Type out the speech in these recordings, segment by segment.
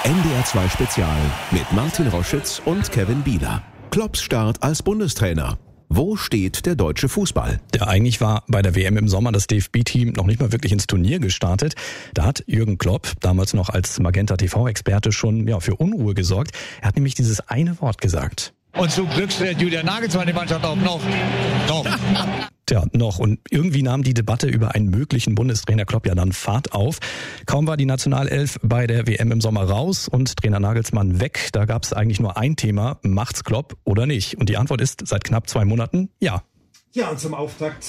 NDR 2 Spezial mit Martin Roschitz und Kevin Bieler. Klopps Start als Bundestrainer. Wo steht der deutsche Fußball? Ja, eigentlich war bei der WM im Sommer das DFB-Team noch nicht mal wirklich ins Turnier gestartet. Da hat Jürgen Klopp, damals noch als Magenta TV-Experte, schon für Unruhe gesorgt. Er hat nämlich dieses eine Wort gesagt. Und zum Glück stellt Julian Nagelsmann die Mannschaft auf. Noch. Tja, noch. Und irgendwie nahm die Debatte über einen möglichen Bundestrainer Klopp ja dann Fahrt auf. Kaum war die Nationalelf bei der WM im Sommer raus und Trainer Nagelsmann weg. Da gab es eigentlich nur ein Thema: Macht's Klopp oder nicht? Und die Antwort ist seit knapp 2 Monaten ja. Ja, und zum Auftakt.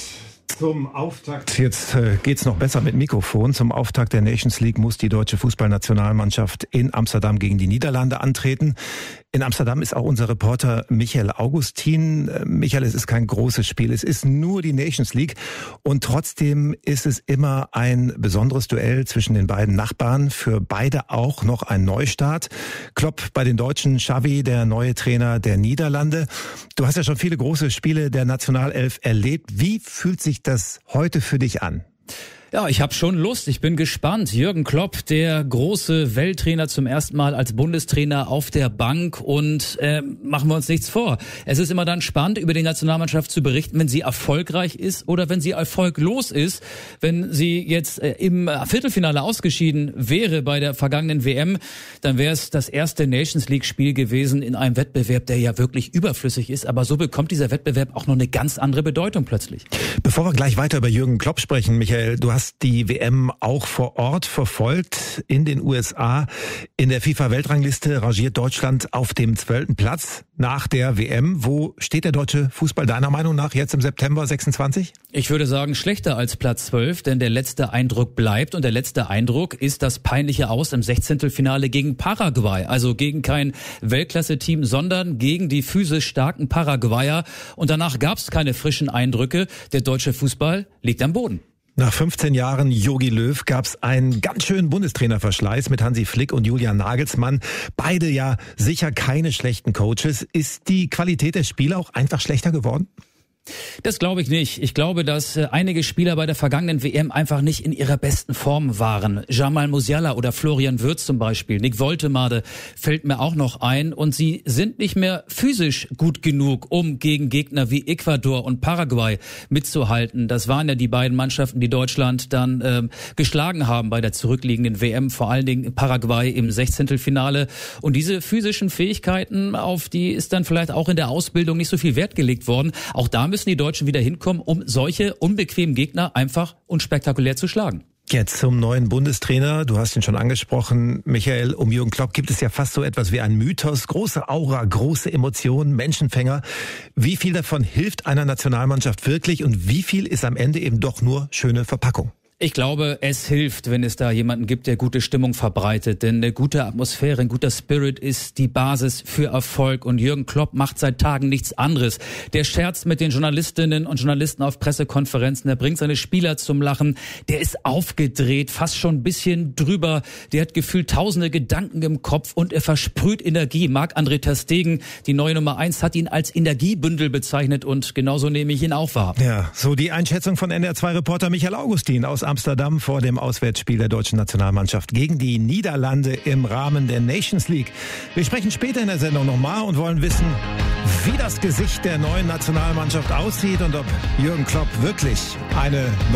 Jetzt geht's noch besser mit Mikrofon. Zum Auftakt der Nations League muss die deutsche Fußballnationalmannschaft in Amsterdam gegen die Niederlande antreten. In Amsterdam ist auch unser Reporter Michael Augustin. Michael, es ist kein großes Spiel, es ist nur die Nations League. Und trotzdem ist es immer ein besonderes Duell zwischen den beiden Nachbarn. Für beide auch noch ein Neustart. Klopp bei den Deutschen, Xavi, der neue Trainer der Niederlande. Du hast ja schon viele große Spiele der Nationalelf erlebt. Wie fühlt sich das heute für dich an? Ja, ich habe schon Lust, ich bin gespannt. Jürgen Klopp, der große Welttrainer, zum ersten Mal als Bundestrainer auf der Bank, und machen wir uns nichts vor. Es ist immer dann spannend, über die Nationalmannschaft zu berichten, wenn sie erfolgreich ist oder wenn sie erfolglos ist. Wenn sie jetzt im Viertelfinale ausgeschieden wäre bei der vergangenen WM, dann wäre es das erste Nations League Spiel gewesen in einem Wettbewerb, der ja wirklich überflüssig ist. Aber so bekommt dieser Wettbewerb auch noch eine ganz andere Bedeutung plötzlich. Bevor wir gleich weiter über Jürgen Klopp sprechen, Michael, du hast die WM auch vor Ort verfolgt in den USA. In der FIFA-Weltrangliste rangiert Deutschland auf dem 12. Platz nach der WM. Wo steht der deutsche Fußball deiner Meinung nach jetzt im September 26? Ich würde sagen, schlechter als Platz 12, denn der letzte Eindruck bleibt, und der letzte Eindruck ist das peinliche Aus im 16. gegen Paraguay. Also gegen kein Weltklasse-Team, sondern gegen die physisch starken Paraguayer. Und danach gab es keine frischen Eindrücke. Der deutsche Fußball liegt am Boden. Nach 15 Jahren Jogi Löw gab's einen ganz schönen Bundestrainerverschleiß mit Hansi Flick und Julian Nagelsmann. Beide ja sicher keine schlechten Coaches. Ist die Qualität der Spieler auch einfach schlechter geworden? Das glaube ich nicht. Ich glaube, dass einige Spieler bei der vergangenen WM einfach nicht in ihrer besten Form waren. Jamal Musiala oder Florian Wirtz zum Beispiel. Nick Woltemade fällt mir auch noch ein. Und sie sind nicht mehr physisch gut genug, um gegen Gegner wie Ecuador und Paraguay mitzuhalten. Das waren ja die beiden Mannschaften, die Deutschland dann geschlagen haben bei der zurückliegenden WM. Vor allen Dingen Paraguay im 16. Und diese physischen Fähigkeiten, auf die ist dann vielleicht auch in der Ausbildung nicht so viel Wert gelegt worden. Auch da müssen die Deutschen wieder hinkommen, um solche unbequemen Gegner einfach und spektakulär zu schlagen. Jetzt zum neuen Bundestrainer. Du hast ihn schon angesprochen, Michael. Um Jürgen Klopp gibt es ja fast so etwas wie einen Mythos. Große Aura, große Emotionen, Menschenfänger. Wie viel davon hilft einer Nationalmannschaft wirklich und wie viel ist am Ende eben doch nur schöne Verpackung? Ich glaube, es hilft, wenn es da jemanden gibt, der gute Stimmung verbreitet. Denn eine gute Atmosphäre, ein guter Spirit ist die Basis für Erfolg. Und Jürgen Klopp macht seit Tagen nichts anderes. Der scherzt mit den Journalistinnen und Journalisten auf Pressekonferenzen. Der bringt seine Spieler zum Lachen. Der ist aufgedreht, fast schon ein bisschen drüber. Der hat gefühlt tausende Gedanken im Kopf und er versprüht Energie. Marc-André ter Stegen, die neue Nummer 1, hat ihn als Energiebündel bezeichnet und genauso nehme ich ihn auch wahr. Ja, so die Einschätzung von NDR 2 Reporter Michael Augustin aus Amsterdam vor dem Auswärtsspiel der deutschen Nationalmannschaft gegen die Niederlande im Rahmen der Nations League. Wir sprechen später in der Sendung nochmal und wollen wissen, wie das Gesicht der neuen Nationalmannschaft aussieht und ob Jürgen Klopp wirklich eine